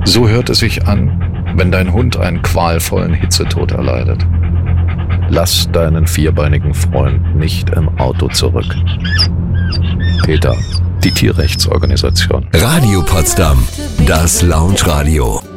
So hört es sich an, wenn dein Hund einen qualvollen Hitzetod erleidet. Lass deinen vierbeinigen Freund nicht im Auto zurück. PETA, die Tierrechtsorganisation. Radio Potsdam, das Lounge Radio.